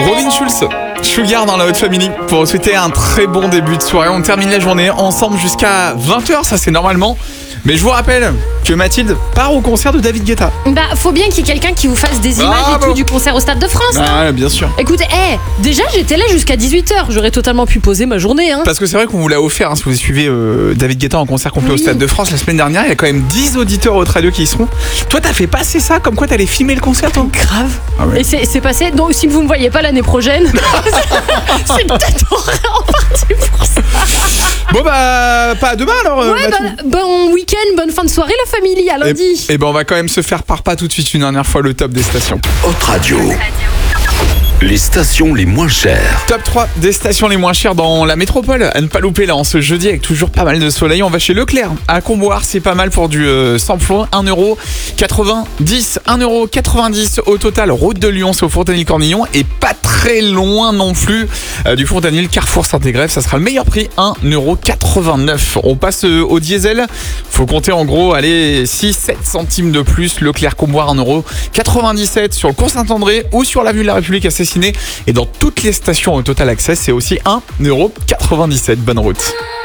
Robin Schulz, Sugar dans la Haute Family pour vous souhaiter un très bon début de soirée. On termine la journée ensemble jusqu'à 20h, ça c'est normalement. Mais je vous rappelle que Mathilde part au concert de David Guetta. Bah, faut bien qu'il y ait quelqu'un qui vous fasse des images et tout du concert au Stade de France. Ah, bien sûr. Écoutez, déjà j'étais là jusqu'à 18h. J'aurais totalement pu poser ma journée. Parce que c'est vrai qu'on vous l'a offert, si vous suivez David Guetta en concert complet au Stade de France la semaine dernière. Il y a quand même 10 auditeurs au radio qui y seront. Toi, t'as fait passer ça comme quoi t'allais filmer le concert, toi? Grave. Ah ouais. Et c'est passé. Donc, si vous me voyez pas l'année prochaine, c'est peut-être en partie pour ça. Bon, bah, pas à demain alors. Ouais, bon week-end, bonne fin de soirée, la famille, à lundi. Et ben, on va quand même se faire par pas tout de suite une dernière fois le top des stations. Haute Radio. Les stations les moins chères. Top 3 des stations les moins chères dans la métropole. À ne pas louper là en ce jeudi avec toujours pas mal de soleil. On va chez Leclerc à Comboire, c'est pas mal pour du samplon. 1,90€. 1,90€ au total. Route de Lyon, c'est au Fontanil-Cornillon. Et pas très loin non plus du Fontanil, Carrefour Saint-Égrève. Ça sera le meilleur prix, 1,89€. On passe au diesel. Faut compter en gros, allez, 6-7 centimes de plus. Leclerc Comboire, 1,97€ sur le cours Saint-André ou sur l'avenue de la République à Cessiné. Et dans toutes les stations au Total Access, c'est aussi 1,97€. Bonne route.